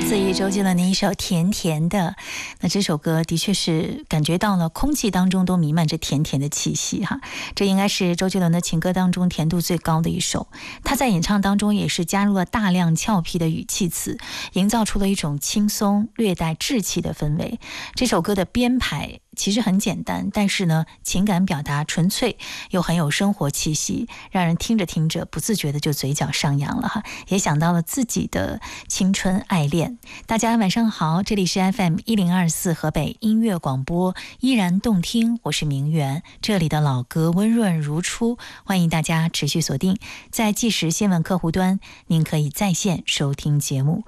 自于周杰伦的一首《甜甜的》，那这首歌的确是感觉到了空气当中都弥漫着甜甜的气息哈。这应该是周杰伦的情歌当中甜度最高的一首。他在演唱当中也是加入了大量俏皮的语气词，营造出了一种轻松略带稚气的氛围。这首歌的编排其实很简单，但是呢，情感表达纯粹又很有生活气息，让人听着听着不自觉的就嘴角上扬了哈，也想到了自己的青春爱恋。大家晚上好，这里是 FM1024 河北音乐广播，依然动听，我是明媛，这里的老歌温润如初，欢迎大家持续锁定在即时新闻客户端，您可以在线收听节目。